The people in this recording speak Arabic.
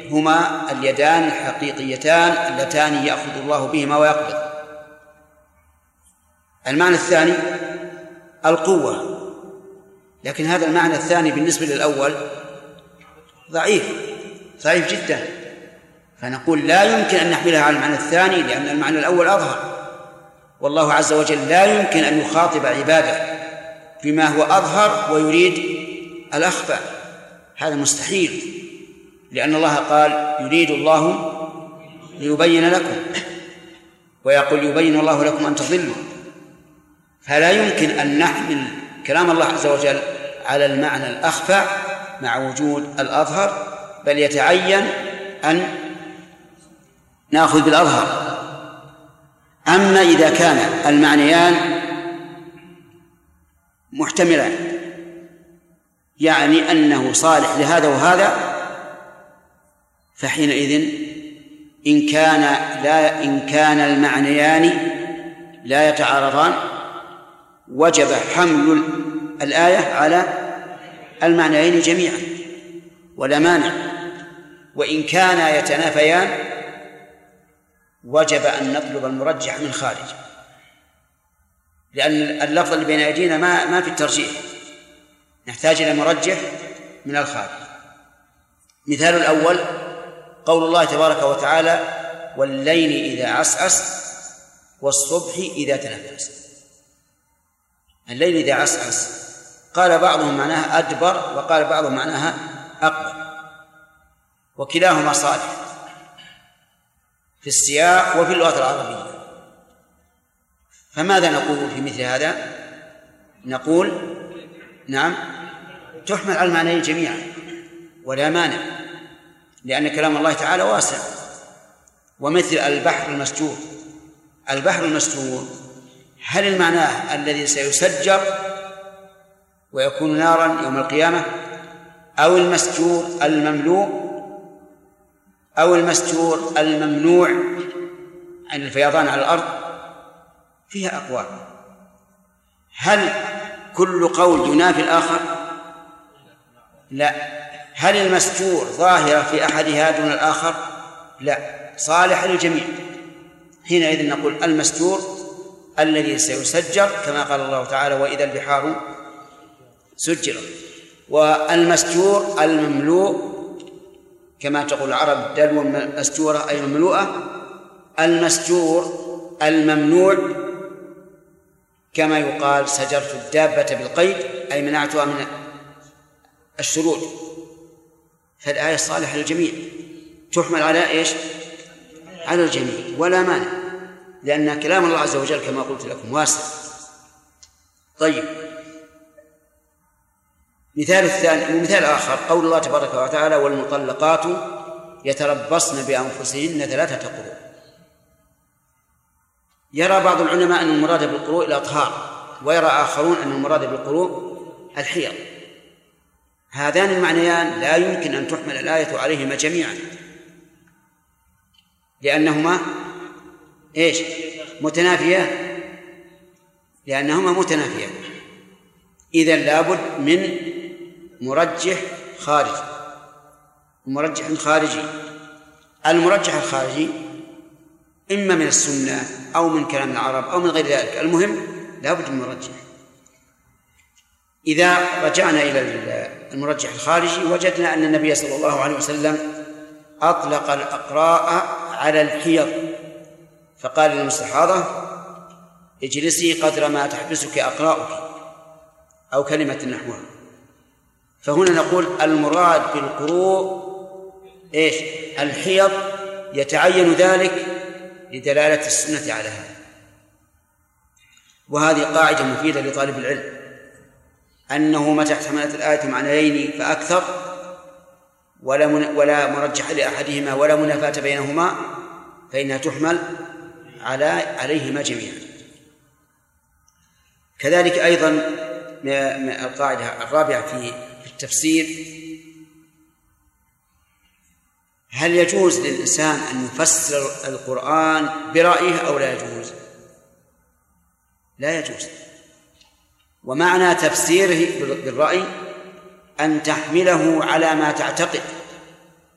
هما اليدان الحقيقيتان اللتان يأخذ الله بهما ويقبض. المعنى الثاني القوة، لكن هذا المعنى الثاني بالنسبة للأول ضعيف جدا، فنقول لا يمكن أن نحملها على المعنى الثاني لأن المعنى الأول أظهر، والله عز وجل لا يمكن أن يخاطب عباده بما هو أظهر ويريد الأخفى، هذا مستحيل، لأن الله قال يريد الله ليبين لكم، ويقول يبين الله لكم أن تضلوا، فلا يمكن أن نحمل كلام الله عز وجل على المعنى الأخفى مع وجود الأظهر، بل يتعين أن نأخذ بالأظهر. أما إذا كان المعنيان محتملان، يعني أنه صالح لهذا وهذا، فحينئذ إن كان المعنيان لا يتعارضان وجب حمل الآية على المعنيين جميعا ولا مانع، وإن كانا يتنافيان وجب أن نطلب المرجح من خارج، لأن اللفظ اللي بين أيدينا ما في الترجيح، نحتاج إلى مرجح من الخارج. مثال الأول قول الله تبارك وتعالى والليل إذا عسعس والصبح إذا تنفس. الليل إذا عسعس قال بعضهم معناها أدبر وقال بعضهم معناها أقبل، وكلاهما صالح في السياق وفي اللغة العربية. فماذا نقول في مثل هذا؟ نقول نعم تحمل على المعنيين جميعا ولا مانع، لأن كلام الله تعالى واسع. ومثل البحر المسجور، البحر المسجور هل المعنى الذي سيسجر ويكون نارا يوم القيامة، أو المسجور المملوء، أو المسجور الممنوع عن الفيضان على الأرض؟ فيها أقوال. هل كل قول ينافي الآخر؟ لا. هل المسجور ظاهرة في أحدها دون الآخر؟ لا، صالح للجميع. حينئذ نقول المسجور الذي سيسجر كما قال الله تعالى وإذا البحار سجرت، والمسجور المملوء كما تقول العرب دلو مسجورة أي مملوءة. المسجور الممنوع كما يقال سجرت الدابة بالقيد أي منعتها من الشرود. فالآية صالحة للجميع، تحمل على إيش؟ على الجميع ولا مانع، لأن كلام الله عز وجل كما قلت لكم واسع. طيب، مثال الثاني ومثال آخر قول الله تبارك وتعالى والمطلقات يتربصن بأنفسهن 3 قروء. يرى بعض العلماء أن المراد بالقروء الأطهار، ويرى آخرون أن المراد بالقروء الحيض. هذان المعنيان لا يمكن أن تحمل الآية عليهما جميعا، لأنهما إيش؟ متنافيان، لأنهما متنافيان. إذن لابد من مرجح خارجي، مرجح خارجي. المرجح الخارجي إما من السنة أو من كلام العرب أو من غير ذلك، المهم لابد من مرجح. إذا رجعنا إلى المرجح الخارجي وجدنا أن النبي صلى الله عليه وسلم أطلق الأقراء على الحيض، فقال للمستحاضة اجلسي قدر ما تحبسك أقراؤك أو كلمة نحوها. فهنا نقول المراد بالقروء إيش؟ الحيض، يتعين ذلك لدلالة السنة على هذا. وهذه قاعدة مفيدة لطالب العلم، أنه متى احتملت الآية معنيين فأكثر ولا مرجح لأحدهما ولا منافاة بينهما فإنها تحمل عليهما جميعا. كذلك أيضا القاعدة الرابعة في التفسير: هل يجوز للإنسان أن يفسر القرآن برأيه أو لا يجوز؟ لا يجوز. ومعنى تفسيره بالرأي أن تحمله على ما تعتقد